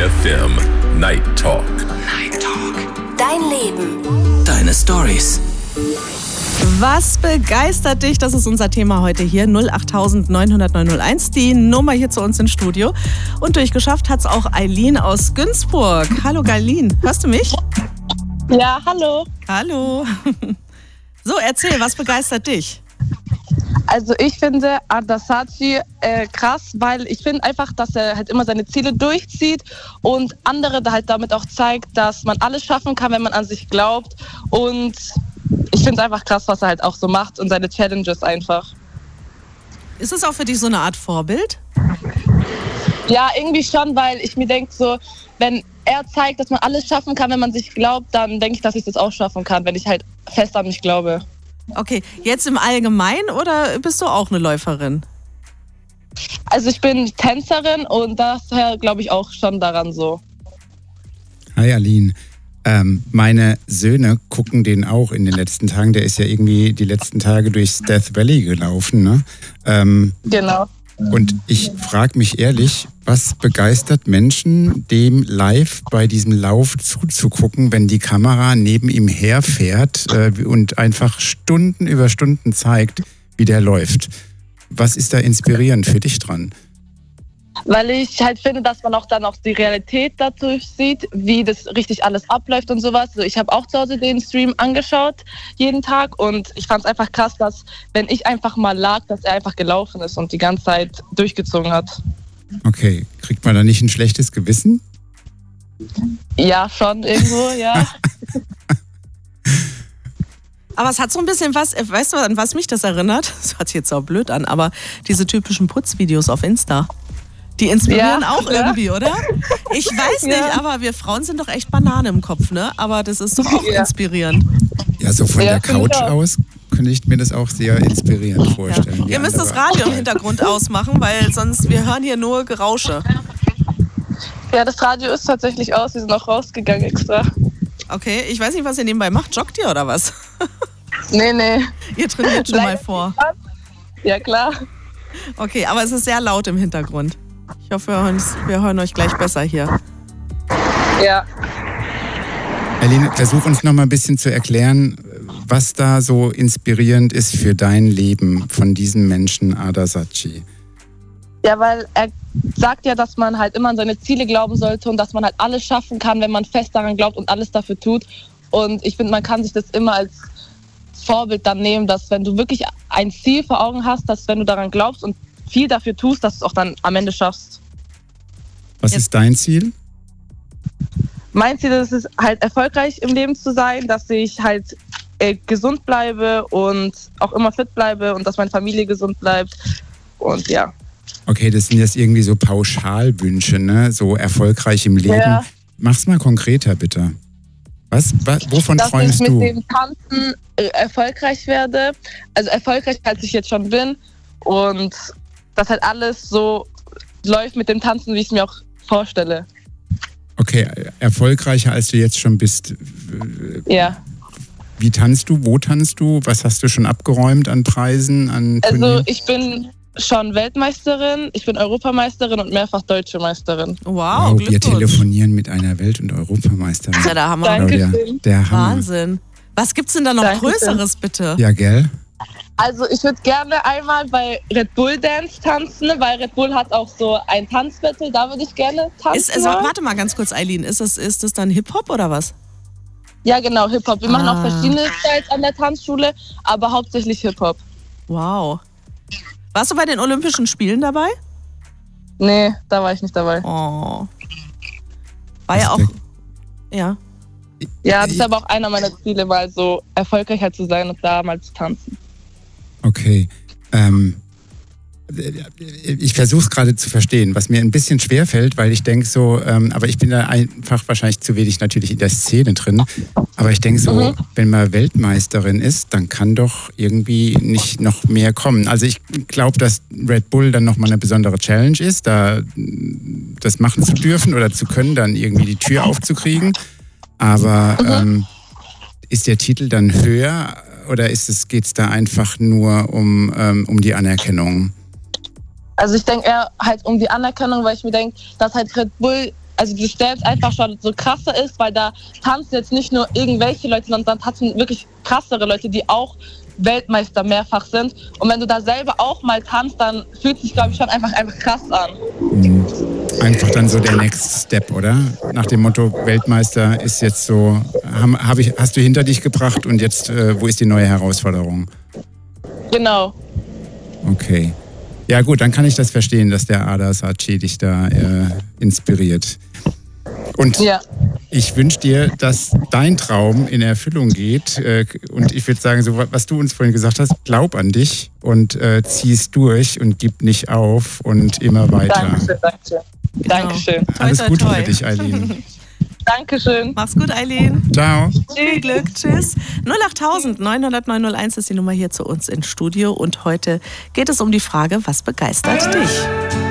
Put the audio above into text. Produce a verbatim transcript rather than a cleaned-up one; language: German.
F M Night Talk. Night Talk. Dein Leben. Deine Storys. Was begeistert dich? Das ist unser Thema heute hier. null acht neun null null neun null eins, die Nummer hier zu uns ins Studio. Und durchgeschafft hat es auch Eileen aus Günzburg. Hallo Eileen, hörst du mich? Ja, hallo. Hallo. So, erzähl, was begeistert dich? Also ich finde Adasachi äh, krass, weil ich finde einfach, dass er halt immer seine Ziele durchzieht und andere da halt damit auch zeigt, dass man alles schaffen kann, wenn man an sich glaubt. Und ich finde es einfach krass, was er halt auch so macht und seine Challenges einfach. Ist es auch für dich so eine Art Vorbild? Ja, irgendwie schon, weil ich mir denke so, wenn er zeigt, dass man alles schaffen kann, wenn man sich glaubt, dann denke ich, dass ich das auch schaffen kann, wenn ich halt fest an mich glaube. Okay, jetzt im Allgemeinen oder bist du auch eine Läuferin? Also ich bin Tänzerin und daher glaube ich auch schon daran so. Hi Aline. Ähm, meine Söhne gucken den auch in den letzten Tagen. Der ist ja irgendwie die letzten Tage durchs Death Valley gelaufen, ne? Ähm, genau. Und ich frage mich ehrlich, was begeistert Menschen, dem live bei diesem Lauf zuzugucken, wenn die Kamera neben ihm herfährt äh, und einfach Stunden über Stunden zeigt, wie der läuft? Was ist da inspirierend für dich dran? Weil ich halt finde, dass man auch dann auch die Realität dadurch sieht, wie das richtig alles abläuft und sowas. Also ich habe auch zu Hause den Stream angeschaut, jeden Tag. Und ich fand es einfach krass, dass, wenn ich einfach mal lag, dass er einfach gelaufen ist und die ganze Zeit durchgezogen hat. Okay, kriegt man da nicht ein schlechtes Gewissen? Ja, schon irgendwo, ja. Aber es hat so ein bisschen was, weißt du, an was mich das erinnert? Das hört sich jetzt auch blöd an, aber diese typischen Putzvideos auf Insta. Die inspirieren ja, auch ja. irgendwie, oder? Ich weiß nicht, ja. aber wir Frauen sind doch echt Banane im Kopf, ne? Aber das ist doch auch ja. inspirierend. Ja, so von ja, der Couch aus könnte ich mir das auch sehr inspirierend vorstellen. Ja. Ihr müsst das Radio im Hintergrund ausmachen, weil sonst, wir hören hier nur Gerausche. Ja, das Radio ist tatsächlich aus, wir sind auch rausgegangen extra. Okay, ich weiß nicht, was ihr nebenbei macht. Joggt ihr oder was? Nee, nee. Ihr trainiert schon mal vor. Ja, klar. Okay, aber es ist sehr laut im Hintergrund. Ich hoffe, wir hören, wir hören euch gleich besser hier. Ja. Aline, versuch uns noch mal ein bisschen zu erklären, was da so inspirierend ist für dein Leben von diesem Menschen Adasachi. Ja, weil er sagt ja, dass man halt immer an seine Ziele glauben sollte und dass man halt alles schaffen kann, wenn man fest daran glaubt und alles dafür tut. Und ich finde, man kann sich das immer als Vorbild dann nehmen, dass wenn du wirklich ein Ziel vor Augen hast, dass wenn du daran glaubst und viel dafür tust, dass du es auch dann am Ende schaffst. Was ist dein Ziel? Mein Ziel ist es halt, erfolgreich im Leben zu sein, dass ich halt äh, gesund bleibe und auch immer fit bleibe und dass meine Familie gesund bleibt. Und ja. Okay, das sind jetzt irgendwie so Pauschalwünsche, ne? So erfolgreich im Leben. Ja. Mach's mal konkreter, bitte. Was? Wovon dass träumst du? Dass ich mit du? dem Tanzen äh, erfolgreich werde. Also erfolgreich, als ich jetzt schon bin. Und dass halt alles so läuft mit dem Tanzen, wie ich es mir auch vorstelle. Okay, erfolgreicher als du jetzt schon bist. Ja. Wie tanzt du? Wo tanzt du? Was hast du schon abgeräumt an Preisen? An also Turnieren? Ich bin schon Weltmeisterin, ich bin Europameisterin und mehrfach Deutsche Meisterin. Wow, wow, wir telefonieren mit einer Welt- und Europameisterin. Ja, der Hammer. Dankeschön. Der, der Hammer. Wahnsinn. Was gibt's denn da noch Dankeschön. Größeres, bitte? Ja, gell? Also ich würde gerne einmal bei Red Bull Dance tanzen, weil Red Bull hat auch so ein Tanzbattle, da würde ich gerne tanzen. Ist, also, warte mal ganz kurz, Eileen, ist das, ist das dann Hip-Hop oder was? Ja genau, Hip-Hop. Wir ah. machen auch verschiedene Styles an der Tanzschule, aber hauptsächlich Hip-Hop. Wow. Warst du bei den Olympischen Spielen dabei? Nee, da war ich nicht dabei. Oh. War ja auch... Ja. Ja, das ist aber auch einer meiner Ziele, mal so erfolgreicher zu sein und da mal zu tanzen. Okay. Ähm, ich versuche es gerade zu verstehen, was mir ein bisschen schwerfällt, weil ich denke so, ähm, aber ich bin da einfach wahrscheinlich zu wenig natürlich in der Szene drin, aber ich denke so, mhm. wenn man Weltmeisterin ist, dann kann doch irgendwie nicht noch mehr kommen. Also ich glaube, dass Red Bull dann nochmal eine besondere Challenge ist, da das machen zu dürfen oder zu können, dann irgendwie die Tür aufzukriegen. Aber mhm. ähm, ist der Titel dann höher oder ist es, geht es da einfach nur um, ähm, um die Anerkennung? Also ich denke eher halt um die Anerkennung, weil ich mir denke, dass halt Red Bull also das Dance einfach schon so krasser ist, weil da tanzen jetzt nicht nur irgendwelche Leute, sondern tanzen wirklich krassere Leute, die auch Weltmeister mehrfach sind. Und wenn du da selber auch mal tanzt, dann fühlt es sich, glaube ich, schon einfach, einfach krass an. Einfach dann so der Next Step, oder? Nach dem Motto, Weltmeister ist jetzt so, hab, hab ich, hast du hinter dich gebracht und jetzt, äh, wo ist die neue Herausforderung? Genau. Okay. Ja gut, dann kann ich das verstehen, dass der Ada Saci dich da äh, inspiriert. Und ja. Ich wünsche dir, dass dein Traum in Erfüllung geht. Und ich würde sagen, so was du uns vorhin gesagt hast, glaub an dich und äh, zieh es durch und gib nicht auf und immer weiter. Dankeschön, Dankeschön. Genau. Dankeschön. Alles toi, Gute toi. für dich, Eileen. Dankeschön. Mach's gut, Eileen. Ciao. Viel Glück. Tschüss. null acht neun null null neun null eins ist die Nummer hier zu uns ins Studio. Und heute geht es um die Frage, was begeistert dich?